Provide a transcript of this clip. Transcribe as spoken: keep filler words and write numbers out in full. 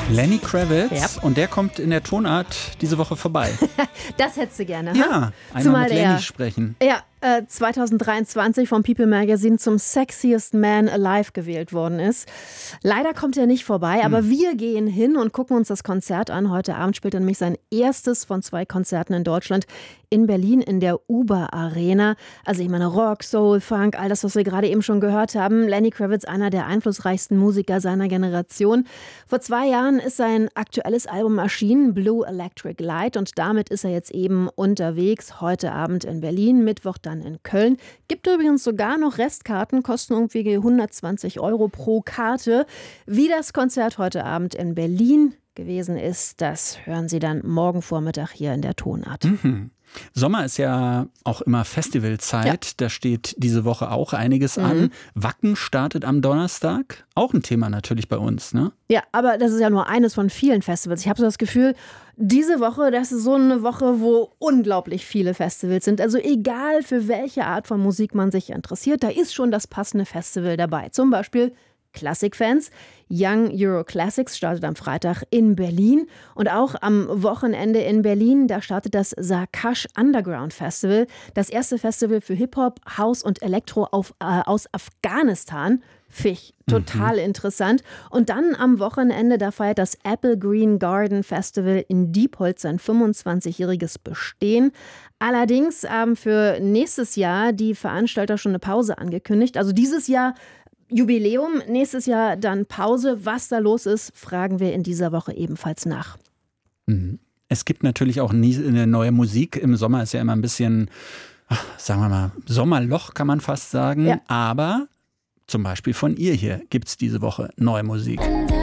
Lenny Kravitz. Yep. Und der kommt in der Tonart diese Woche vorbei. Das hättest du gerne. Ja, ha? einmal Zumal mit Lenny er, sprechen. Ja, äh, zwanzig dreiundzwanzig vom People Magazine zum Sexiest Man Alive gewählt worden ist. Leider kommt er nicht vorbei, aber Hm. wir gehen hin und gucken uns das Konzert an. Heute Abend spielt er nämlich sein erstes von zwei Konzerten in Deutschland in Berlin in der Uber Arena. Also ich meine Rock, Soul, Funk, all das, was wir gerade eben schon gehört haben. Lenny Kravitz, einer der einflussreichsten Musiker seiner Generation. Vor zwei Jahren ist sein aktuelles Album erschienen, Blue Electric Light, und damit ist er jetzt eben unterwegs. Heute Abend in Berlin, Mittwoch dann in Köln. Gibt übrigens sogar noch Restkarten, kosten irgendwie hundertzwanzig Euro pro Karte. Wie das Konzert heute Abend in Berlin gewesen ist, das hören Sie dann morgen Vormittag hier in der Tonart. Mhm. Sommer ist ja auch immer Festivalzeit. Ja. Da steht diese Woche auch einiges Mhm. an. Wacken startet am Donnerstag. Auch ein Thema natürlich bei uns, ne? Ja, aber das ist ja nur eines von vielen Festivals. Ich habe so das Gefühl, diese Woche, das ist so eine Woche, wo unglaublich viele Festivals sind. Also egal, für welche Art von Musik man sich interessiert, da ist schon das passende Festival dabei. Zum Beispiel Klassikfans. Young Euro Classics startet am Freitag in Berlin. Und auch am Wochenende in Berlin, da startet das Sarkash Underground Festival. Das erste Festival für Hip-Hop, House und Elektro auf, äh, aus Afghanistan. Finde ich total mhm. interessant. Und dann am Wochenende, da feiert das Apple Green Garden Festival in Diepholz sein fünfundzwanzigjähriges Bestehen. Allerdings haben für nächstes Jahr die Veranstalter schon eine Pause angekündigt. Also dieses Jahr Jubiläum, nächstes Jahr dann Pause. Was da los ist, fragen wir in dieser Woche ebenfalls nach. Es gibt natürlich auch nie eine neue Musik. Im Sommer ist ja immer ein bisschen, ach, sagen wir mal, Sommerloch kann man fast sagen. Ja. Aber zum Beispiel von ihr hier gibt es diese Woche neue Musik.